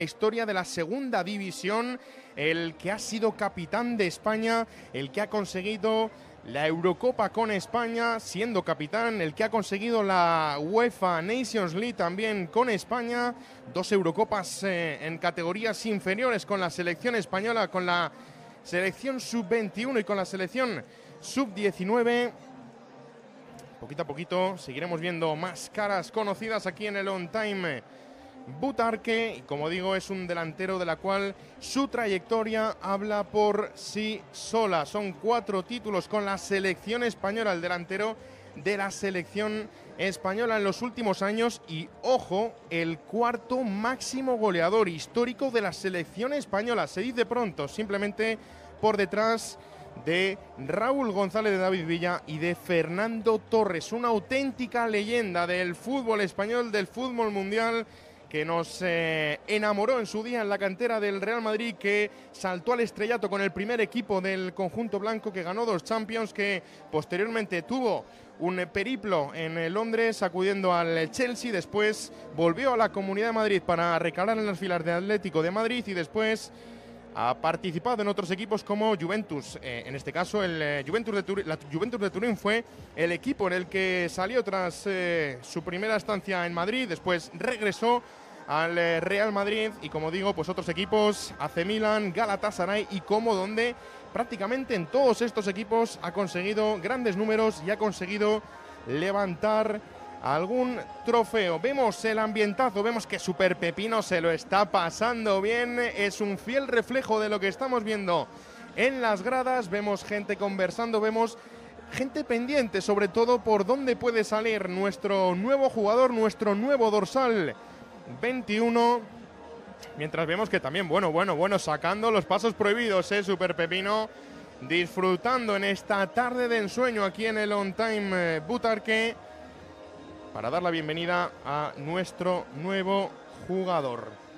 Historia de la segunda división, el que ha sido capitán de España, el que ha conseguido la Eurocopa con España siendo capitán, el que ha conseguido la UEFA Nations League también con España, dos Eurocopas en categorías inferiores con la selección española, con la selección sub-21 y con la selección sub-19. Poquito a poquito seguiremos viendo más caras conocidas aquí en el On Time Butarque, y como digo, es un delantero de la cual su trayectoria habla por sí sola. Son 4 títulos con la selección española, el delantero de la selección española en los últimos años, y ojo, el 4º máximo goleador histórico de la selección española. Se dice pronto, simplemente por detrás de Raúl González, de David Villa y de Fernando Torres. Una auténtica leyenda del fútbol español, del fútbol mundial, que nos enamoró en su día en la cantera del Real Madrid, que saltó al estrellato con el primer equipo del conjunto blanco, que ganó 2 Champions, que posteriormente tuvo un periplo en Londres acudiendo al Chelsea, después volvió a la Comunidad de Madrid para recalar en las filas de Atlético de Madrid y después ha participado en otros equipos como Juventus. En este caso, el Juventus de Turín, la Juventus de Turín fue el equipo en el que salió tras su primera estancia en Madrid. Después regresó al Real Madrid y, como digo, pues otros equipos, AC Milan, Galatasaray y Como, donde prácticamente en todos estos equipos ha conseguido grandes números y ha conseguido levantar algún trofeo. Vemos el ambientazo, vemos que Super Pepino se lo está pasando bien, es un fiel reflejo de lo que estamos viendo en las gradas. Vemos gente conversando, vemos gente pendiente sobre todo por dónde puede salir nuestro nuevo jugador, nuestro nuevo dorsal 21, mientras vemos que también, bueno, sacando los pasos prohibidos, Super Pepino, disfrutando en esta tarde de ensueño aquí en el On Time Butarque, para dar la bienvenida a nuestro nuevo jugador.